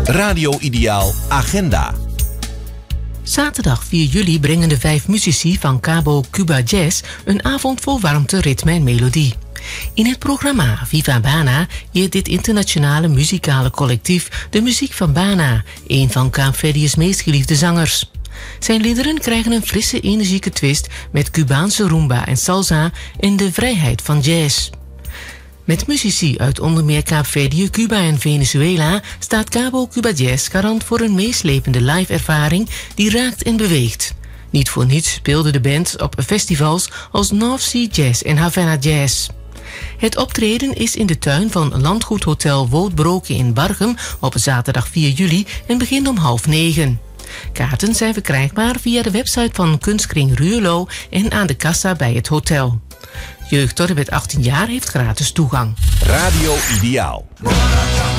Radio Ideaal Agenda. Zaterdag 4 juli brengen de 5 muzici van Cabo Cuba Jazz een avond vol warmte, ritme en melodie. In het programma Viva Bana eert dit internationale muzikale collectief de muziek van Bana, een van Kaapverdië's meest geliefde zangers. Zijn liederen krijgen een frisse, energieke twist met Cubaanse rumba en salsa en de vrijheid van jazz. Met muzici uit onder meer Kaapverdië, Cuba en Venezuela staat Cabo Cuba Jazz garant voor een meeslepende live-ervaring die raakt en beweegt. Niet voor niets speelde de band op festivals als North Sea Jazz en Havana Jazz. Het optreden is in de tuin van Landgoedhotel Woudbroke in Barchem op zaterdag 4 juli en begint om 20:30. Kaarten zijn verkrijgbaar via de website van Kunstkring Ruurlo en aan de kassa bij het hotel. Jeugd tot en met 18 jaar heeft gratis toegang. Radio Ideaal.